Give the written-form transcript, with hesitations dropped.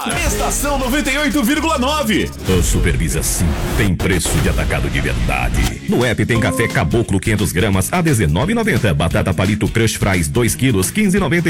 Estação 98,9. O Supervisa Sim tem preço de atacado de verdade. No app tem café Caboclo 500 gramas a R$19,90. Batata palito Crush Fries 2 quilos 15,90.